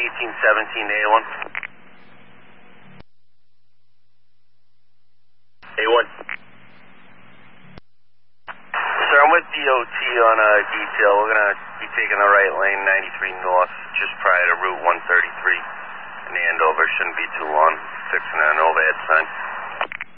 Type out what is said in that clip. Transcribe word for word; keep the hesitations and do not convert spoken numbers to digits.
eighteen seventeen A one. A one. Sir, I'm with D O T on a detail. We're going to be taking the right lane, ninety-three north, just prior to Route one thirty-three in Andover. Shouldn't be too long. Fixing an overhead sign.